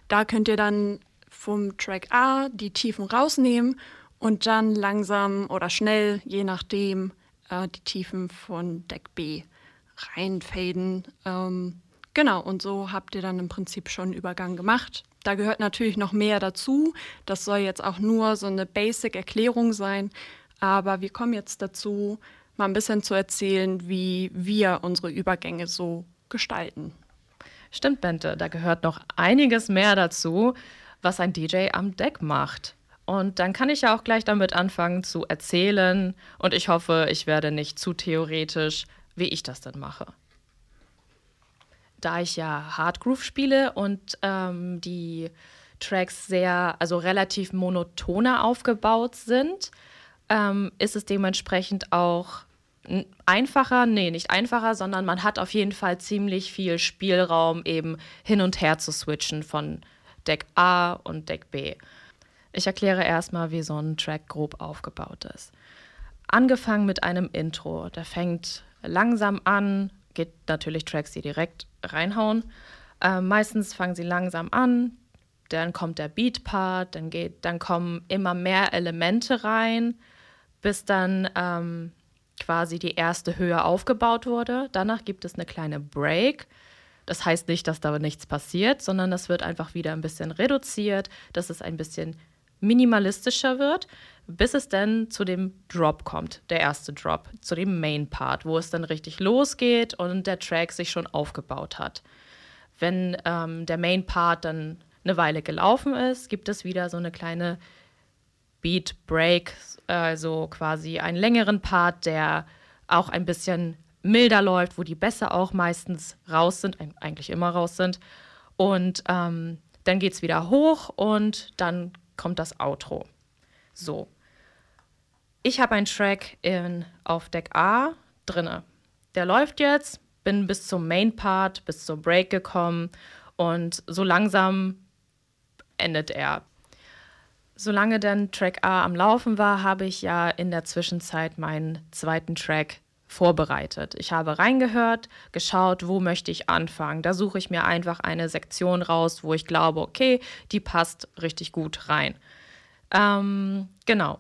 Da könnt ihr dann vom Track A die Tiefen rausnehmen und dann langsam oder schnell, je nachdem, die Tiefen von Deck B reinfaden. Genau, und so habt ihr dann im Prinzip schon einen Übergang gemacht. Da gehört natürlich noch mehr dazu. Das soll jetzt auch nur so eine Basic-Erklärung sein. Aber wir kommen jetzt dazu, mal ein bisschen zu erzählen, wie wir unsere Übergänge so gestalten. Stimmt, Bente, da gehört noch einiges mehr dazu, was ein DJ am Deck macht. Und dann kann ich ja auch gleich damit anfangen zu erzählen. Und ich hoffe, ich werde nicht zu theoretisch, wie ich das denn mache. Da ich ja Hardgroove spiele und die Tracks also relativ monotoner aufgebaut sind, ist es dementsprechend auch einfacher, nicht einfacher, sondern man hat auf jeden Fall ziemlich viel Spielraum, eben hin und her zu switchen von Deck A und Deck B. Ich erkläre erstmal, wie so ein Track grob aufgebaut ist. Angefangen mit einem Intro. Der fängt langsam an, geht natürlich Tracks, die direkt reinhauen. Meistens fangen sie langsam an, dann kommt der Beat-Part, dann kommen immer mehr Elemente rein, bis dann quasi die erste Höhe aufgebaut wurde. Danach gibt es eine kleine Break. Das heißt nicht, dass da nichts passiert, sondern das wird einfach wieder ein bisschen reduziert, dass es ein bisschen minimalistischer wird, bis es dann zu dem Drop kommt, der erste Drop, zu dem Main-Part, wo es dann richtig losgeht und der Track sich schon aufgebaut hat. Wenn der Main-Part dann eine Weile gelaufen ist, gibt es wieder so eine kleine Beat-Break, also quasi einen längeren Part, der auch ein bisschen milder läuft, wo die Bässe auch meistens raus sind, eigentlich immer raus sind. Und dann geht es wieder hoch und dann kommt das Outro. So. Ich habe einen Track auf Deck A drinne. Der läuft jetzt, bin bis zum Main-Part, bis zur Break gekommen und so langsam endet er. Solange dann Track A am Laufen war, habe ich ja in der Zwischenzeit meinen zweiten Track vorbereitet. Ich habe reingehört, geschaut, wo möchte ich anfangen. Da suche ich mir einfach eine Sektion raus, wo ich glaube, okay, die passt richtig gut rein. Genau.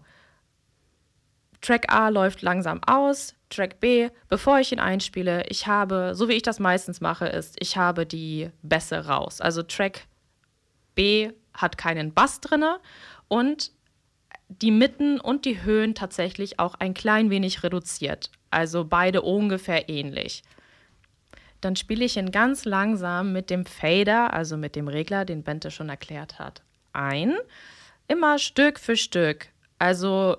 Track A läuft langsam aus, Track B, bevor ich ihn einspiele, so wie ich das meistens mache, ich habe die Bässe raus. Also Track B hat keinen Bass drinne und die Mitten und die Höhen tatsächlich auch ein klein wenig reduziert. Also beide ungefähr ähnlich. Dann spiele ich ihn ganz langsam mit dem Fader, also mit dem Regler, den Bente schon erklärt hat, ein. Immer Stück für Stück. Also,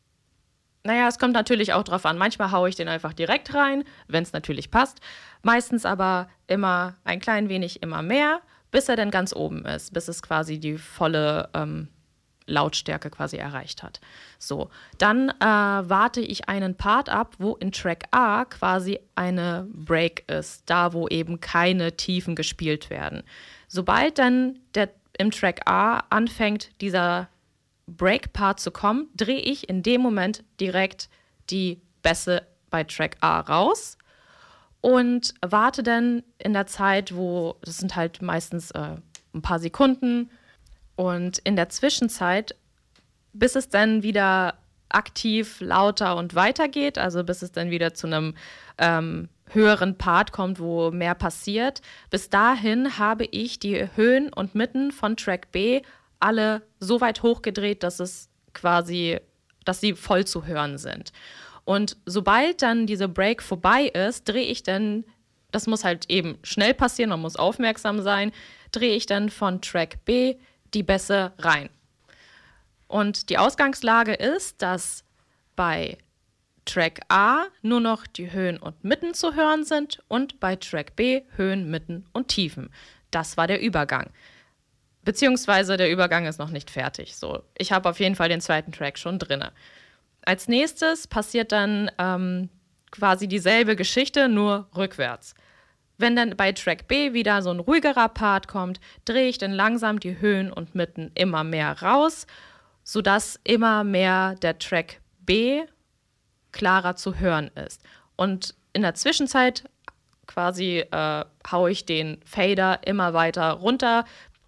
es kommt natürlich auch drauf an. Manchmal haue ich den einfach direkt rein, wenn es natürlich passt. Meistens aber immer ein klein wenig, immer mehr, bis er dann ganz oben ist, bis es quasi die volle Lautstärke quasi erreicht hat. So, dann warte ich einen Part ab, wo in Track A quasi eine Break ist, da wo eben keine Tiefen gespielt werden. Sobald dann im Track A anfängt, dieser Break-Part zu kommen, drehe ich in dem Moment direkt die Bässe bei Track A raus und warte dann in der Zeit, das sind halt meistens ein paar Sekunden, und in der Zwischenzeit, bis es dann wieder aktiv lauter und weitergeht, also bis es dann wieder zu einem höheren Part kommt, wo mehr passiert, bis dahin habe ich die Höhen und Mitten von Track B alle so weit hochgedreht, dass sie voll zu hören sind. Und sobald dann diese Break vorbei ist, drehe ich dann, das muss halt eben schnell passieren, man muss aufmerksam sein, drehe ich dann von Track B die Bässe rein. Und die Ausgangslage ist, dass bei Track A nur noch die Höhen und Mitten zu hören sind und bei Track B Höhen, Mitten und Tiefen. Das war der Übergang. Beziehungsweise der Übergang ist noch nicht fertig. So, ich habe auf jeden Fall den zweiten Track schon drin. Als nächstes passiert dann quasi dieselbe Geschichte, nur rückwärts. Wenn dann bei Track B wieder so ein ruhigerer Part kommt, drehe ich dann langsam die Höhen und Mitten immer mehr raus, sodass immer mehr der Track B klarer zu hören ist. Und in der Zwischenzeit quasi haue ich den Fader immer weiter runter,